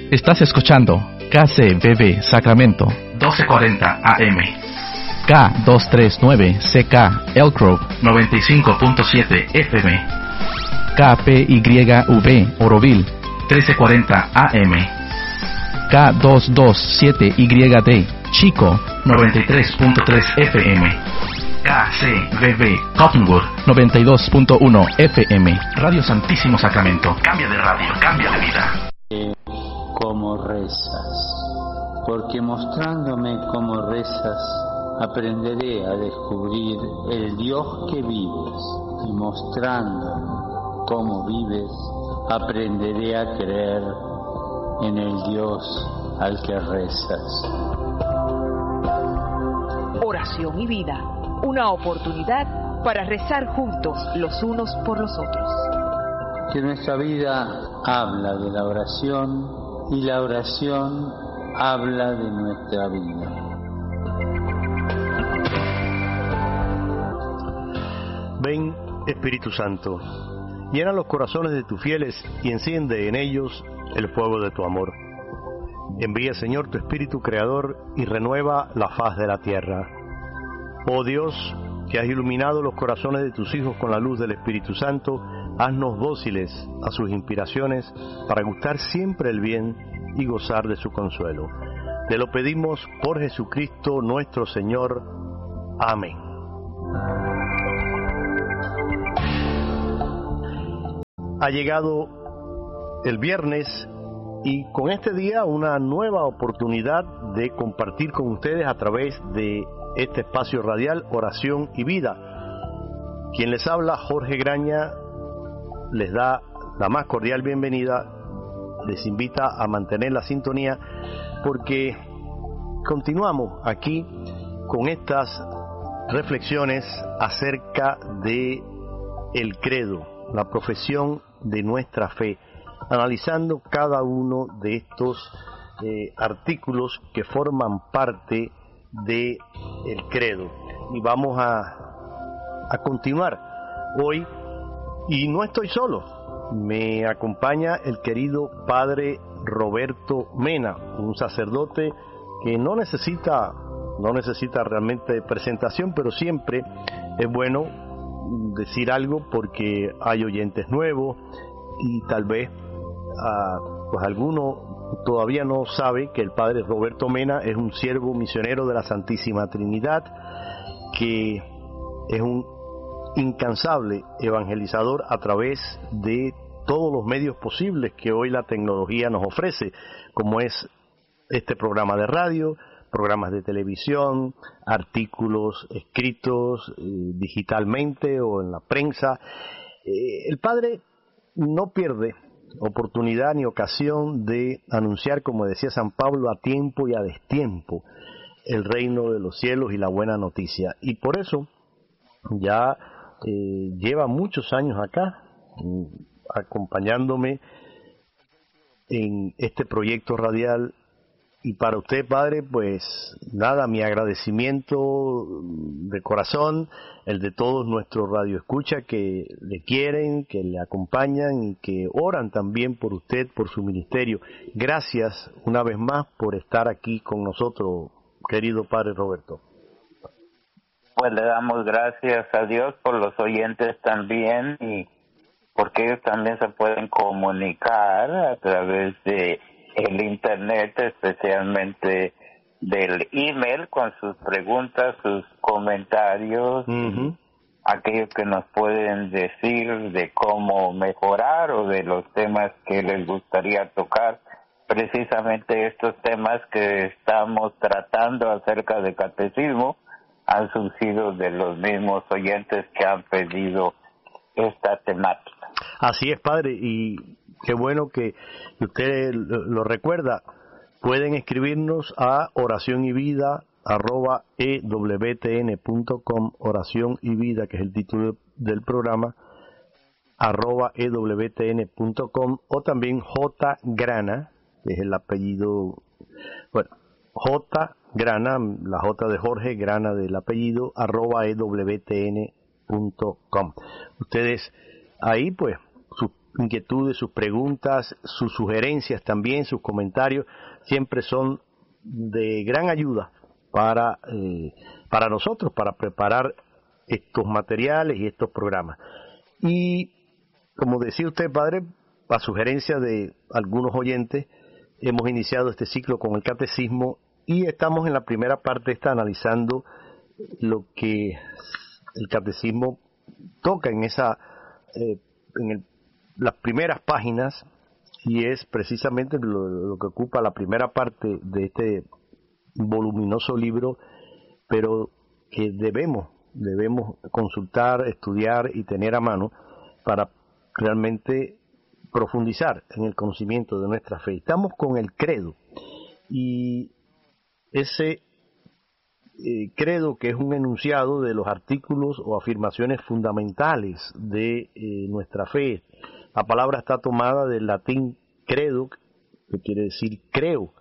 Estás escuchando KCBB Sacramento 1240 AM, K239CK Elk Grove 95.7 FM, KPYV Oroville 1340 AM, K227YD Chico 93.3 FM, KCBB Cottonwood 92.1 FM. Radio Santísimo Sacramento. Cambia de radio, cambia de vida. Cómo rezas, porque mostrándome cómo rezas, aprenderé a descubrir el Dios que vives, y mostrándome cómo vives, aprenderé a creer en el Dios al que rezas. Oración y vida, una oportunidad para rezar juntos los unos por los otros. Que nuestra vida habla de la oración y la oración habla de nuestra vida. Ven, Espíritu Santo, llena los corazones de tus fieles y enciende en ellos el fuego de tu amor. Envía, Señor, tu Espíritu Creador y renueva la faz de la tierra. Oh Dios, que has iluminado los corazones de tus hijos con la luz del Espíritu Santo, haznos dóciles a sus inspiraciones para gustar siempre el bien y gozar de su consuelo. Te lo pedimos por Jesucristo nuestro Señor. Amén. Ha llegado el viernes y con este día una nueva oportunidad de compartir con ustedes a través de este espacio radial Oración y Vida. Quien les habla, Jorge Graña, les da la más cordial bienvenida, les invita a mantener la sintonía porque continuamos aquí con estas reflexiones acerca de el credo, la profesión de nuestra fe, analizando cada uno de estos artículos que forman parte de el credo. Y vamos a continuar hoy, y no estoy solo, me acompaña el querido padre Roberto Mena, un sacerdote que no necesita realmente presentación, pero siempre es bueno decir algo porque hay oyentes nuevos y tal vez pues alguno todavía no sabe que el padre Roberto Mena es un siervo misionero de la Santísima Trinidad, que es un incansable evangelizador a través de todos los medios posibles que hoy la tecnología nos ofrece, como es este programa de radio, programas de televisión, artículos escritos digitalmente o en la prensa. El padre no pierde oportunidad ni ocasión de anunciar, como decía San Pablo, a tiempo y a destiempo el reino de los cielos y la buena noticia. Y por eso ya lleva muchos años acá acompañándome en este proyecto radial. Y para usted, padre, pues nada, mi agradecimiento de corazón, el de todos nuestros radioescuchas que le quieren, que le acompañan y que oran también por usted, por su ministerio. Gracias una vez más por estar aquí con nosotros, querido padre Roberto. Pues le damos gracias a Dios por los oyentes también, y porque ellos también se pueden comunicar a través de el internet, especialmente del email, con sus preguntas, sus comentarios, aquellos que nos pueden decir de cómo mejorar o de los temas que les gustaría tocar. Precisamente estos temas que estamos tratando acerca de catecismo han surgido de los mismos oyentes que han pedido esta temática. Así es, padre, y qué bueno que usted lo recuerda. Pueden escribirnos a oracionyvida@ewtn.com, Oración y Vida, que es el título del programa, @ewtn.com, o también J. Grana, que es el apellido, bueno, J. Grana, la J de Jorge, Grana del apellido, @ewtn.com. Ustedes ahí pues sus inquietudes, sus preguntas, sus sugerencias también, sus comentarios, siempre son de gran ayuda para nosotros, para preparar estos materiales y estos programas. Y como decía usted, padre, a sugerencia de algunos oyentes, hemos iniciado este ciclo con el catecismo y estamos en la primera parte, está analizando lo que el catecismo toca en las primeras páginas, y es precisamente lo que ocupa la primera parte de este voluminoso libro, pero que debemos consultar, estudiar y tener a mano para realmente profundizar en el conocimiento de nuestra fe. Estamos con el credo, y ese credo, que es un enunciado de los artículos o afirmaciones fundamentales de nuestra fe. La palabra está tomada del latín credo, que quiere decir creo,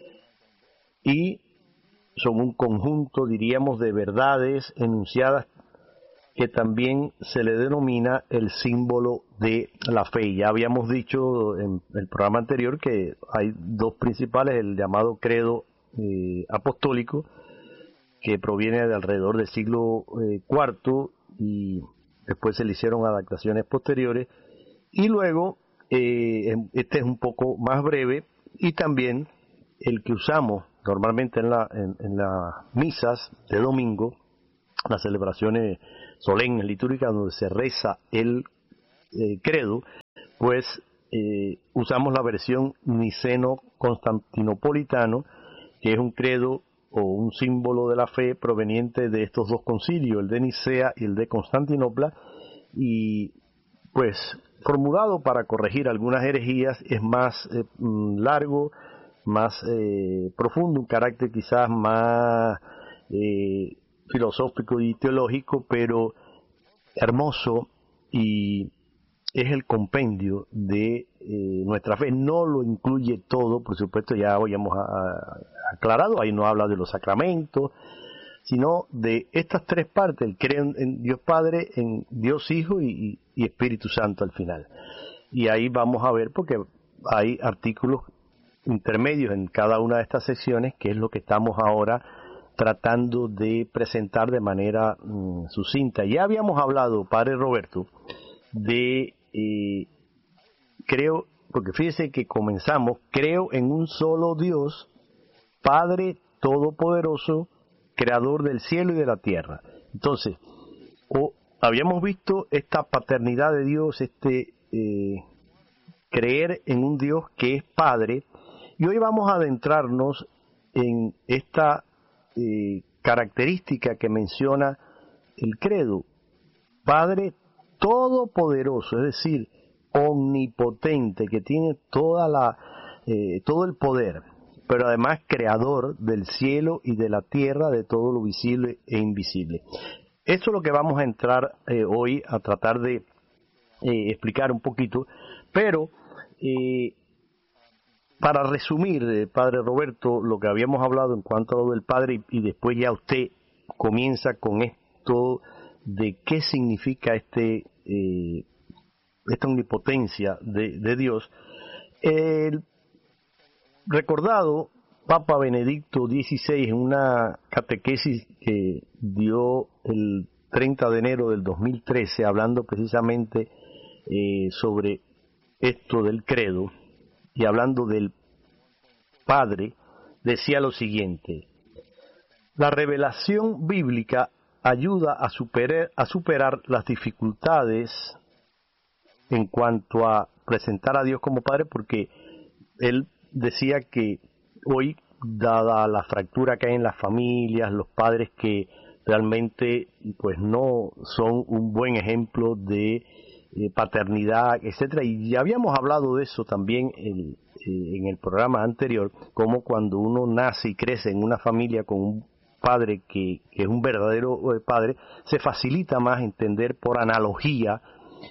y son un conjunto, diríamos, de verdades enunciadas que también se le denomina el símbolo de la fe. Ya habíamos dicho en el programa anterior que hay dos principales, el llamado credo apostólico, que proviene de alrededor del siglo IV, y después se le hicieron adaptaciones posteriores, y luego este es un poco más breve, y también el que usamos normalmente en las misas de domingo, las celebraciones solemnes litúrgicas donde se reza el credo, pues usamos la versión niceno-constantinopolitano, que es un credo o un símbolo de la fe proveniente de estos dos concilios, el de Nicea y el de Constantinopla, y pues formulado para corregir algunas herejías. Es más largo, más profundo, un carácter quizás más filosófico y teológico, pero hermoso, y es el compendio de nuestra fe. No lo incluye todo, por supuesto, ya habíamos aclarado, ahí no habla de los sacramentos, sino de estas tres partes: el creo en Dios Padre, en Dios Hijo y Espíritu Santo al final. Y ahí vamos a ver, porque hay artículos intermedios en cada una de estas secciones, que es lo que estamos ahora tratando de presentar de manera sucinta. Ya habíamos hablado, padre Roberto, de creo, porque fíjese que comenzamos: creo en un solo Dios, Padre Todopoderoso, Creador del cielo y de la tierra. Entonces, habíamos visto esta paternidad de Dios, creer en un Dios que es Padre, y hoy vamos a adentrarnos en esta característica que menciona el credo: Padre Todopoderoso, es decir, omnipotente, que tiene todo el poder, pero además creador del cielo y de la tierra, de todo lo visible e invisible. Esto es lo que vamos a entrar hoy a tratar de explicar un poquito, pero para resumir, padre Roberto, lo que habíamos hablado en cuanto a lo del Padre, y después ya usted comienza con esto de qué significa esta omnipotencia de Dios. El recordado Papa Benedicto XVI, en una catequesis que dio el 30 de enero del 2013, hablando precisamente sobre esto del credo y hablando del Padre, decía lo siguiente: la revelación bíblica ayuda a superar las dificultades en cuanto a presentar a Dios como Padre, porque él decía que hoy, dada la fractura que hay en las familias, los padres que realmente pues no son un buen ejemplo de paternidad, etcétera, y ya habíamos hablado de eso también en el programa anterior, como cuando uno nace y crece en una familia con un padre que es un verdadero padre, se facilita más entender por analogía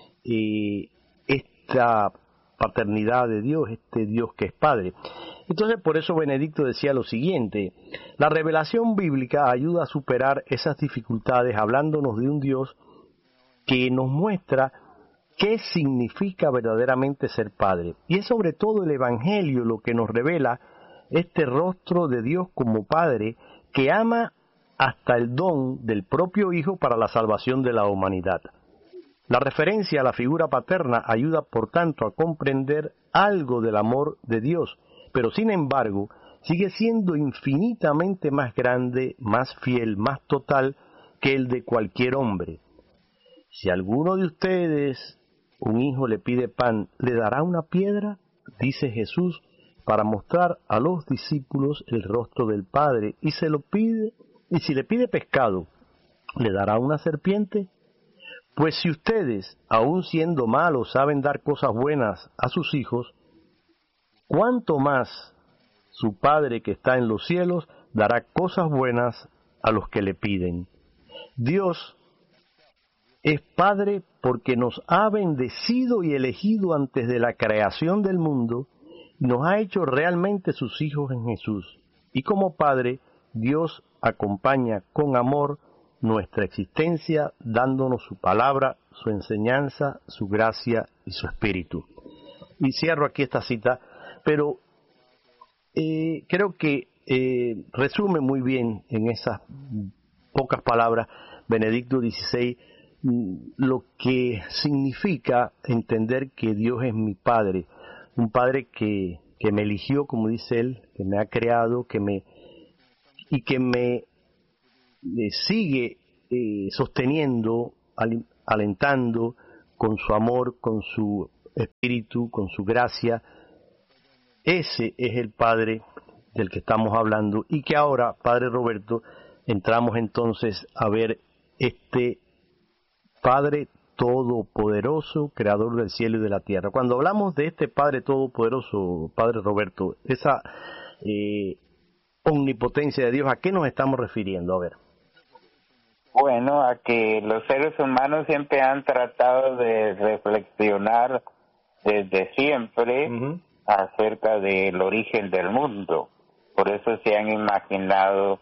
esta paternidad de Dios, este Dios que es Padre. Entonces, por eso Benedicto decía lo siguiente: la revelación bíblica ayuda a superar esas dificultades, hablándonos de un Dios que nos muestra qué significa verdaderamente ser padre. Y es sobre todo el Evangelio lo que nos revela este rostro de Dios como Padre que ama hasta el don del propio Hijo para la salvación de la humanidad. La referencia a la figura paterna ayuda, por tanto, a comprender algo del amor de Dios, pero sin embargo, sigue siendo infinitamente más grande, más fiel, más total que el de cualquier hombre. Si alguno de ustedes, un hijo le pide pan, ¿le dará una piedra?, dice Jesús, para mostrar a los discípulos el rostro del Padre, y si le pide pescado, ¿le dará una serpiente? Pues si ustedes, aun siendo malos, saben dar cosas buenas a sus hijos, ¿cuánto más su Padre que está en los cielos dará cosas buenas a los que le piden? Dios es Padre porque nos ha bendecido y elegido antes de la creación del mundo y nos ha hecho realmente sus hijos en Jesús. Y como Padre, Dios acompaña con amor nuestra existencia, dándonos su palabra, su enseñanza, su gracia y su espíritu. Y cierro aquí esta cita, pero creo que resume muy bien en esas pocas palabras Benedicto XVI lo que significa entender que Dios es mi Padre, un Padre que me eligió, como dice él, que me ha creado, que me sigue sosteniendo, alentando con su amor, con su espíritu, con su gracia. Ese es el Padre del que estamos hablando y que ahora, Padre Roberto, entramos entonces a ver este Padre todopoderoso, creador del cielo y de la tierra. Cuando hablamos de este Padre todopoderoso, Padre Roberto, esa omnipotencia de Dios, ¿a qué nos estamos refiriendo? A ver. Bueno, a que los seres humanos siempre han tratado de reflexionar desde siempre acerca del origen del mundo. Por eso se han imaginado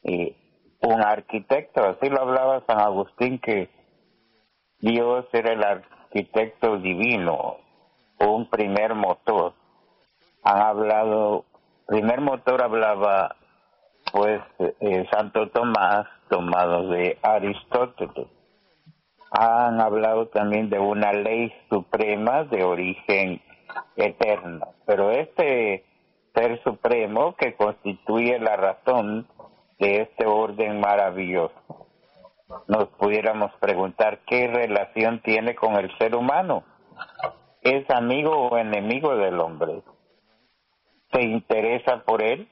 un arquitecto, así lo hablaba San Agustín, que Dios era el arquitecto divino, un primer motor. Han hablado, primer motor hablaba pues Santo Tomás, tomado de Aristóteles. Han hablado también de una ley suprema de origen eterno, pero este ser supremo que constituye la razón de este orden maravilloso, nos pudiéramos preguntar qué relación tiene con el ser humano. ¿Es amigo o enemigo del hombre? ¿Se interesa por él?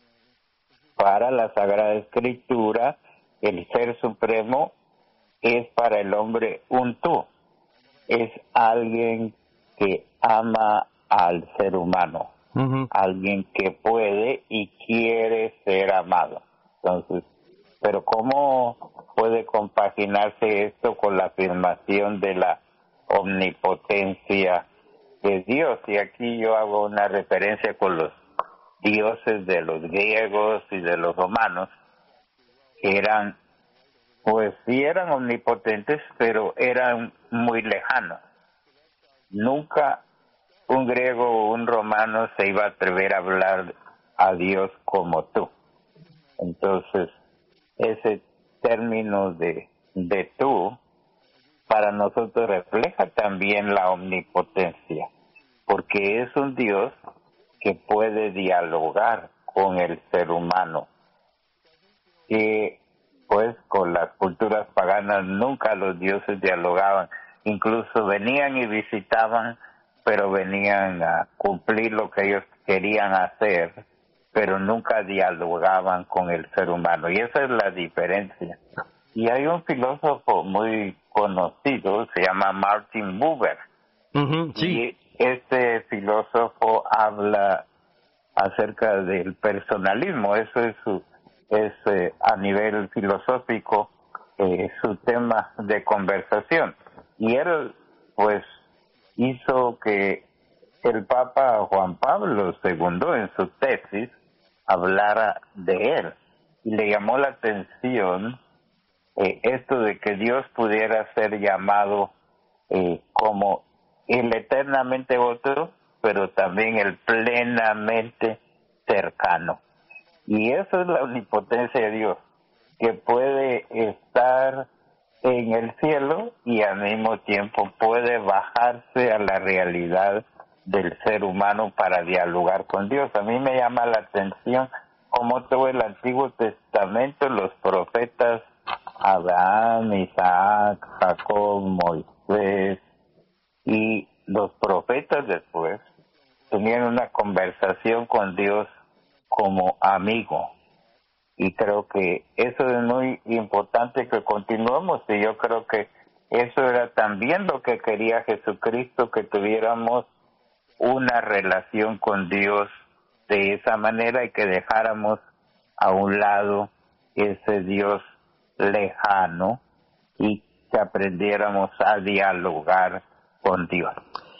Para la Sagrada Escritura, el Ser Supremo es para el hombre un tú. Es alguien que ama al ser humano, alguien que puede y quiere ser amado. Entonces, pero ¿cómo puede compaginarse esto con la afirmación de la omnipotencia de Dios? Y aquí yo hago una referencia con los dioses de los griegos y de los romanos, que eran, pues sí eran omnipotentes, pero eran muy lejanos. Nunca un griego o un romano se iba a atrever a hablar a Dios como tú. Entonces, ese término de tú, para nosotros refleja también la omnipotencia, porque es un Dios que puede dialogar con el ser humano, que pues con las culturas paganas nunca los dioses dialogaban, incluso venían y visitaban, pero venían a cumplir lo que ellos querían hacer, pero nunca dialogaban con el ser humano, y esa es la diferencia. Y hay un filósofo muy conocido, se llama Martin Buber, sí. Y este filósofo habla acerca del personalismo, eso es a nivel filosófico su tema de conversación. Y él pues hizo que el Papa Juan Pablo II en su tesis hablara de él, y le llamó la atención esto de que Dios pudiera ser llamado como el eternamente otro, pero también el plenamente cercano. Y eso es la omnipotencia de Dios, que puede estar en el cielo y al mismo tiempo puede bajarse a la realidad del ser humano para dialogar con Dios. A mí me llama la atención cómo todo el Antiguo Testamento, los profetas Abraham, Isaac, Jacob, Moisés y los profetas después tenían una conversación con Dios como amigo. Y creo que eso es muy importante que continuemos, y yo creo que eso era también lo que quería Jesucristo, que tuviéramos una relación con Dios de esa manera y que dejáramos a un lado ese Dios lejano y que aprendiéramos a dialogar con Dios.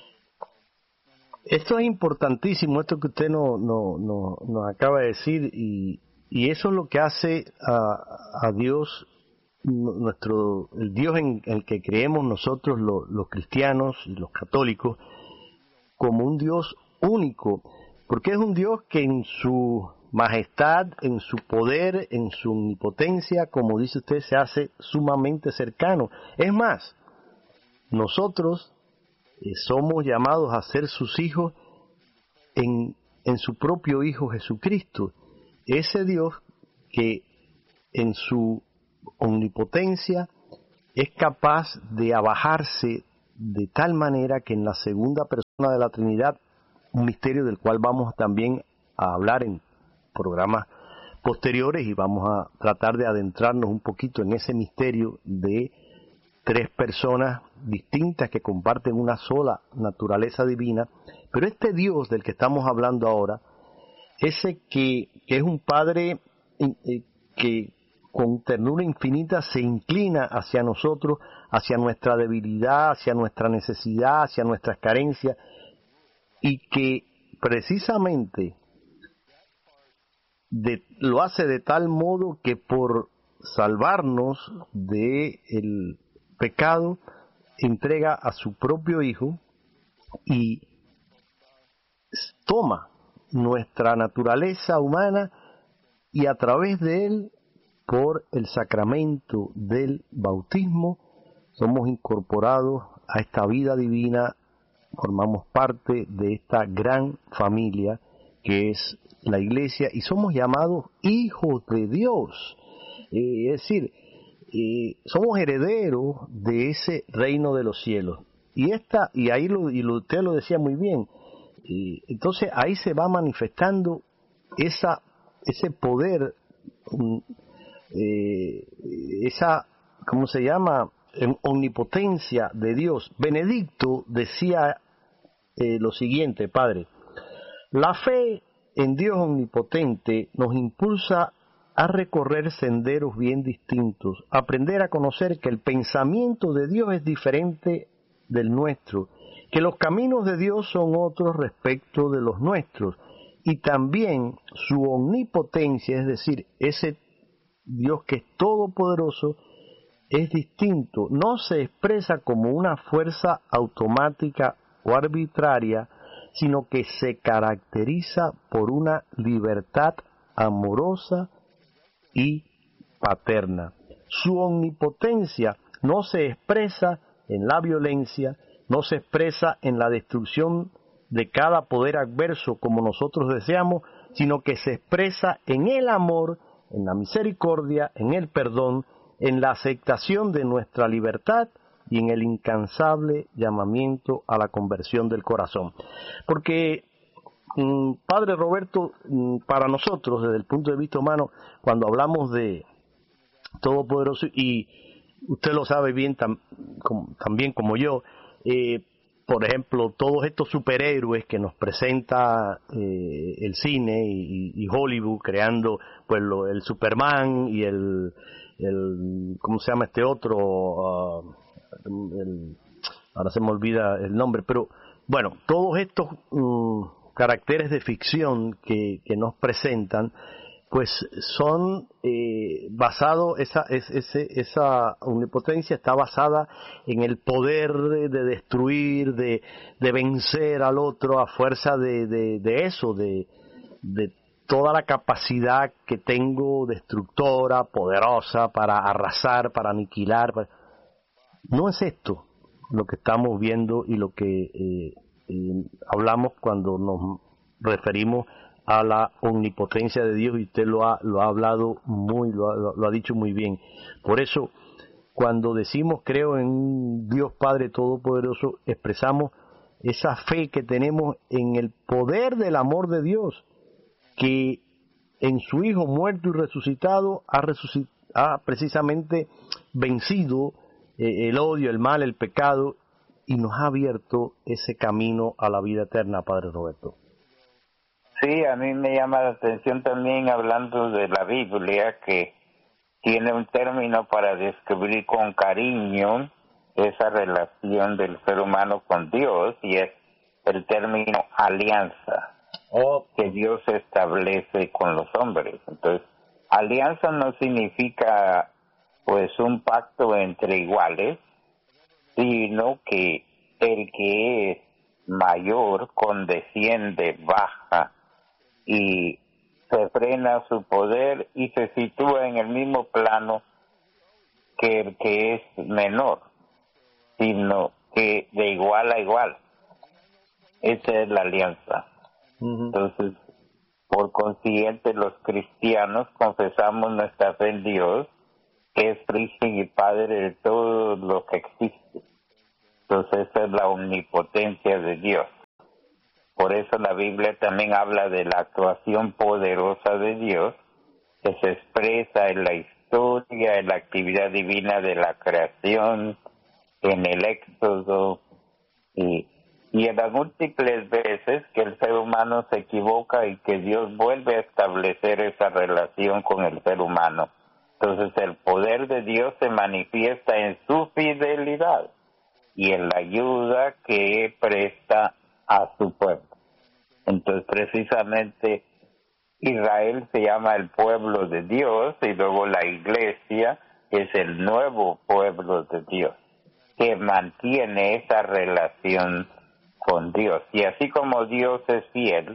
Esto es importantísimo, esto que usted nos acaba de decir, y eso es lo que hace a Dios, el Dios en el que creemos nosotros los cristianos y los católicos, como un Dios único, porque es un Dios que en su majestad, en su poder, en su omnipotencia, como dice usted, se hace sumamente cercano. Es más, nosotros somos llamados a ser sus hijos en su propio Hijo Jesucristo. Ese Dios que en su omnipotencia es capaz de abajarse de tal manera que en la segunda persona de la Trinidad, un misterio del cual vamos también a hablar en programas posteriores, y vamos a tratar de adentrarnos un poquito en ese misterio de tres personas distintas que comparten una sola naturaleza divina. Pero este Dios del que estamos hablando ahora, ese que es un Padre que con ternura infinita se inclina hacia nosotros, hacia nuestra debilidad, hacia nuestra necesidad, hacia nuestras carencias, y que precisamente lo hace de tal modo que por salvarnos del pecado entrega a su propio Hijo y toma nuestra naturaleza humana, y a través de él, por el sacramento del bautismo, somos incorporados a esta vida divina, formamos parte de esta gran familia que es la Iglesia, y somos llamados hijos de Dios. Es decir, somos herederos de ese reino de los cielos. Y usted lo decía muy bien. Entonces ahí se va manifestando ese poder, esa, ¿cómo se llama?, omnipotencia de Dios. Benedicto decía lo siguiente: Padre, la fe en Dios omnipotente nos impulsa a recorrer senderos bien distintos, aprender a conocer que el pensamiento de Dios es diferente del nuestro, que los caminos de Dios son otros respecto de los nuestros, y también su omnipotencia, es decir, ese Dios que es todopoderoso, es distinto, no se expresa como una fuerza automática o arbitraria, sino que se caracteriza por una libertad amorosa y paterna. Su omnipotencia no se expresa en la violencia, no se expresa en la destrucción de cada poder adverso como nosotros deseamos, sino que se expresa en el amor, en la misericordia, en el perdón, en la aceptación de nuestra libertad y en el incansable llamamiento a la conversión del corazón. Porque, Padre Roberto, para nosotros, desde el punto de vista humano, cuando hablamos de Todopoderoso, y usted lo sabe bien también como yo, por ejemplo, todos estos superhéroes que nos presenta el cine y Hollywood, creando pues el Superman y el ¿cómo se llama este otro? Ahora se me olvida el nombre, pero bueno, todos estos caracteres de ficción que nos presentan pues son basados, esa omnipotencia está basada en el poder de destruir, de vencer al otro a fuerza de eso, de toda la capacidad que tengo destructora, poderosa, para arrasar, para aniquilar. No es esto lo que estamos viendo y lo que hablamos cuando nos referimos a la omnipotencia de Dios, y usted lo ha hablado lo ha dicho muy bien. Por eso, cuando decimos creo en un Dios Padre Todopoderoso, expresamos esa fe que tenemos en el poder del amor de Dios, que en su Hijo muerto y resucitado ha precisamente vencido el odio, el mal, el pecado, y nos ha abierto ese camino a la vida eterna, Padre Roberto. Sí, a mí me llama la atención también, hablando de la Biblia, que tiene un término para describir con cariño esa relación del ser humano con Dios, y es el término alianza, que Dios establece con los hombres. Entonces, alianza no significa pues un pacto entre iguales, sino que el que es mayor condesciende, baja y se frena su poder y se sitúa en el mismo plano que el que es menor, sino que de igual a igual. Esa es la alianza. Entonces, por consiguiente, los cristianos confesamos nuestra fe en Dios, que es origen y Padre de todo lo que existe. Entonces, esa es la omnipotencia de Dios. Por eso la Biblia también habla de la actuación poderosa de Dios, que se expresa en la historia, en la actividad divina de la creación, en el Éxodo, y en las múltiples veces que el ser humano se equivoca y que Dios vuelve a establecer esa relación con el ser humano. Entonces el poder de Dios se manifiesta en su fidelidad y en la ayuda que presta a su pueblo. Entonces precisamente Israel se llama el pueblo de Dios, y luego la iglesia es el nuevo pueblo de Dios, que mantiene esa relación con Dios. Y así como Dios es fiel,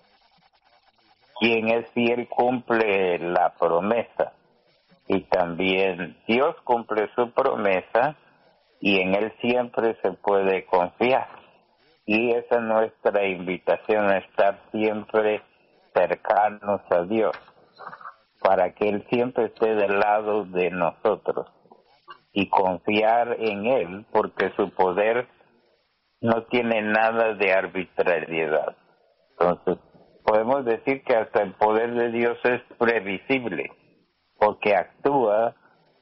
quien es fiel cumple la promesa, y también Dios cumple su promesa, y en Él siempre se puede confiar. Y esa es nuestra invitación, a estar siempre cercanos a Dios, para que Él siempre esté del lado de nosotros, y confiar en Él, porque su poder no tiene nada de arbitrariedad. Entonces, podemos decir que hasta el poder de Dios es previsible, porque actúa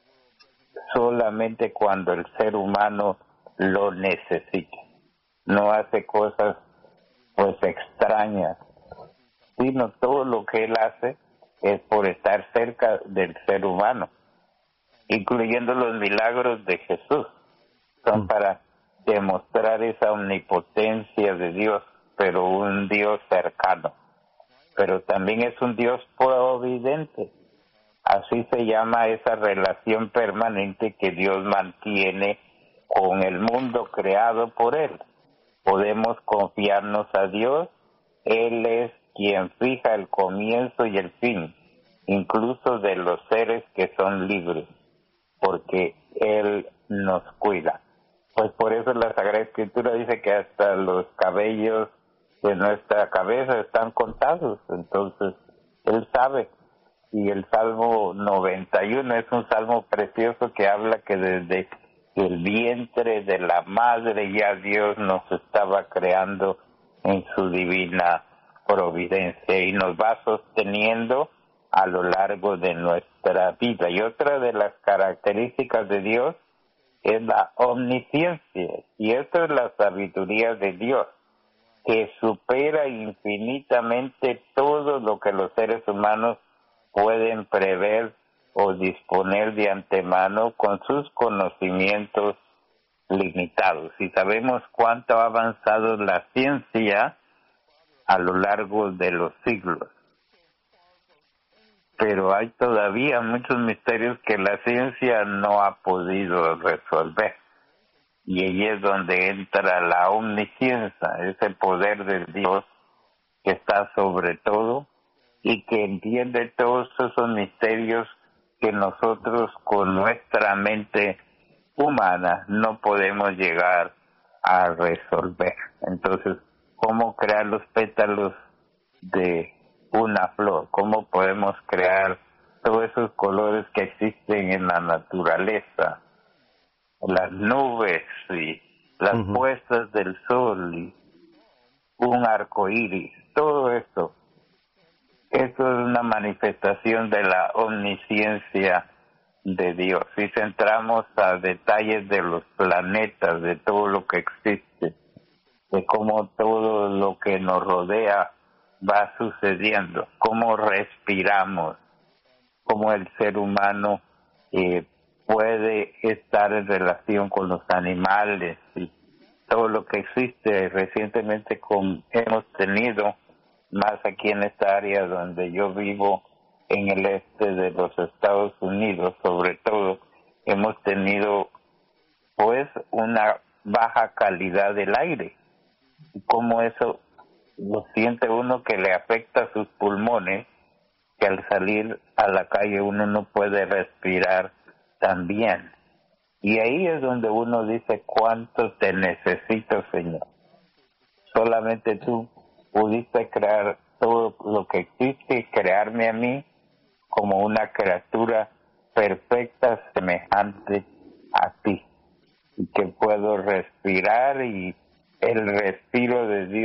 solamente cuando el ser humano lo necesita. No hace cosas pues extrañas, sino todo lo que Él hace es por estar cerca del ser humano, incluyendo los milagros de Jesús. Son para demostrar esa omnipotencia de Dios, pero un Dios cercano. Pero también es un Dios providente. Así se llama esa relación permanente que Dios mantiene con el mundo creado por Él. Podemos confiarnos a Dios. Él es quien fija el comienzo y el fin, incluso de los seres que son libres, porque Él nos cuida. Pues por eso la Sagrada Escritura dice que hasta los cabellos de nuestra cabeza están contados. Entonces, Él sabe. Y el Salmo 91 es un salmo precioso que habla que desde el vientre de la madre ya Dios nos estaba creando en su divina providencia y nos va sosteniendo a lo largo de nuestra vida. Y otra de las características de Dios es la omnisciencia, y esto es la sabiduría de Dios, que supera infinitamente todo lo que los seres humanos pueden prever o disponer de antemano con sus conocimientos limitados. Y sabemos cuánto ha avanzado la ciencia a lo largo de los siglos. pero hay todavía muchos misterios que la ciencia no ha podido resolver. Y ahí es donde entra la omnisciencia, ese poder de Dios que está sobre todo y que entiende todos esos misterios que nosotros con nuestra mente humana no podemos llegar a resolver. Entonces, ¿cómo crear los pétalos de una flor? ¿Cómo podemos crear todos esos colores que existen en la naturaleza? Las nubes y las puestas del sol y un arco iris, todo esto. Esto es una manifestación de la omnisciencia de Dios. Si centramos a detalles de los planetas, de todo lo que existe, de cómo todo lo que nos rodea va sucediendo, cómo respiramos, cómo el ser humano puede estar en relación con los animales y todo lo que existe. Recientemente hemos tenido, más aquí en esta área donde yo vivo, en el este de los Estados Unidos, sobre todo, hemos tenido pues una baja calidad del aire. Y como eso lo siente uno que le afecta a sus pulmones, que al salir a la calle uno no puede respirar tan bien. Y ahí es donde uno dice, ¿cuánto te necesito, Señor? Solamente tú pudiste crear todo lo que existe y crearme a mí como una criatura perfecta, semejante a ti, y que puedo respirar, y el respiro de Dios